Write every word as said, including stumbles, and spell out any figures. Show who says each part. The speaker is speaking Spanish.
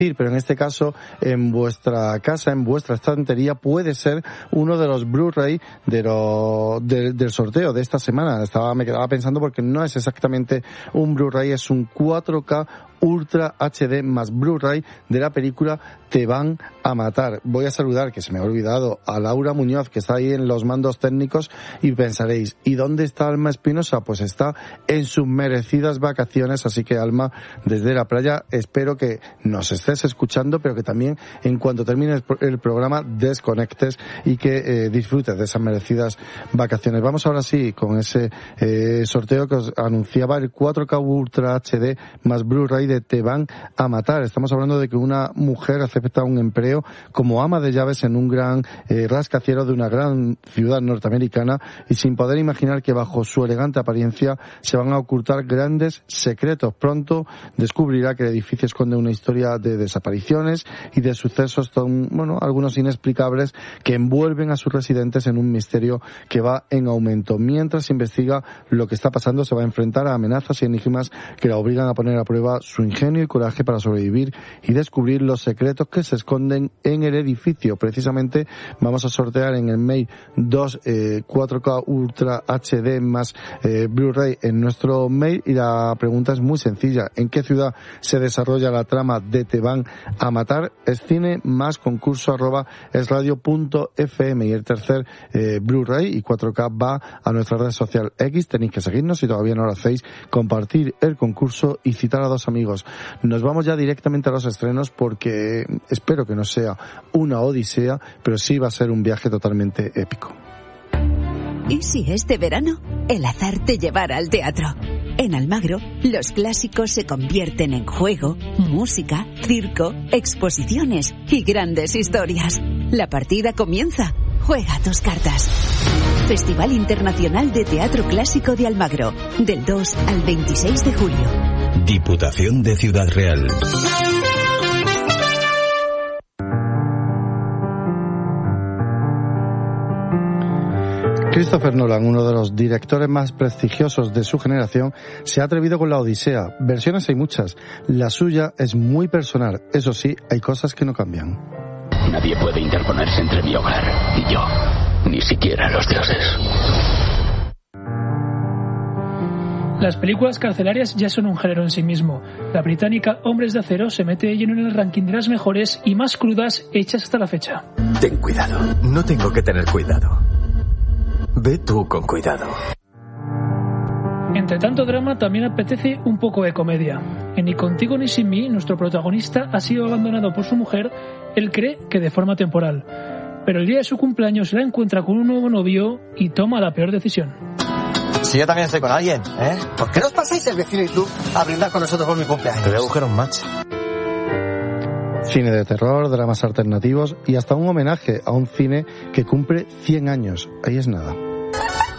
Speaker 1: pero en este caso en vuestra casa, en vuestra estantería, puede ser uno de los Blu-ray de lo, de, del sorteo de esta semana. Estaba, me quedaba pensando porque no es exactamente un Blu-ray, es un cuatro K Ultra H D más Blu-ray de la película Te van a matar. Voy a saludar, que se me ha olvidado, a Laura Muñoz, que está ahí en los mandos técnicos, y pensaréis, ¿y dónde está Alma Espinosa? Pues está en sus merecidas vacaciones, así que Alma, desde la playa, espero que nos estés escuchando, pero que también en cuanto termine el programa desconectes y que eh, disfrutes de esas merecidas vacaciones. Vamos ahora sí con ese eh, sorteo que os anunciaba, el cuatro K Ultra H D más Blu-ray de Te van a matar. Estamos hablando de que una mujer acepta un empleo como ama de llaves en un gran eh, rascacielos de una gran ciudad norteamericana, y sin poder imaginar que bajo su elegante apariencia se van a ocultar grandes secretos. Pronto descubrirá que el edificio esconde una historia de desapariciones y de sucesos, ton, bueno, algunos inexplicables, que envuelven a sus residentes en un misterio que va en aumento. Mientras investiga lo que está pasando, se va a enfrentar a amenazas y enigmas que la obligan a poner a prueba su ingenio y coraje para sobrevivir y descubrir los secretos que se esconden en el edificio. Precisamente vamos a sortear en el mail dos eh, cuatro K Ultra H D más eh, Blu-ray en nuestro mail, y la pregunta es muy sencilla: ¿en qué ciudad se desarrolla la trama de Te van a matar? Es cine más concurso arroba es radio punto f m, y el tercer eh, Blu-ray y cuatro K va a nuestra red social X. Tenéis que seguirnos si todavía no lo hacéis, compartir el concurso y citar a dos amigos. Nos vamos ya directamente a los estrenos, porque espero que no sea una odisea, pero sí va a ser un viaje totalmente épico.
Speaker 2: ¿Y si este verano el azar te llevara al teatro? En Almagro, los clásicos se convierten en juego, música, circo, exposiciones y grandes historias. La partida comienza. Juega tus cartas. Festival Internacional de Teatro Clásico de Almagro, del dos al veintiséis de julio.
Speaker 3: Diputación de Ciudad Real.
Speaker 1: Christopher Nolan, uno de los directores más prestigiosos de su generación, se ha atrevido con la Odisea. Versiones hay muchas. La suya es muy personal. Eso sí, hay cosas que no cambian.
Speaker 4: Nadie puede interponerse entre mi hogar y yo, ni siquiera los dioses.
Speaker 5: Las películas carcelarias ya son un género en sí mismo. La británica Hombres de Acero se mete lleno en el ranking de las mejores y más crudas hechas hasta la fecha.
Speaker 6: Ten cuidado. No tengo que tener cuidado. Ve tú con cuidado.
Speaker 5: Entre tanto drama, también apetece un poco de comedia. En Ni contigo ni sin mí, nuestro protagonista ha sido abandonado por su mujer. Él cree que de forma temporal. Pero el día de su cumpleaños se la encuentra con un nuevo novio y toma la peor decisión.
Speaker 7: Si yo también estoy con alguien, ¿eh? ¿Por qué no os pasáis el vecino y tú a brindar con nosotros por mi cumpleaños?
Speaker 6: Te voy a buscar un match.
Speaker 1: Cine de terror, dramas alternativos y hasta un homenaje a un cine que cumple cien años. Ahí es nada.